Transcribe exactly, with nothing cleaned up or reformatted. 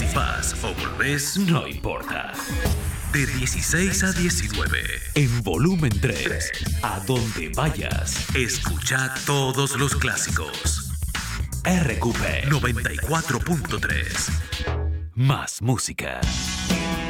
Si vas o volvés, no importa. De dieciséis a diecinueve, en volumen tres, a donde vayas, escucha todos los clásicos. R Q P noventa y cuatro punto tres. Más música.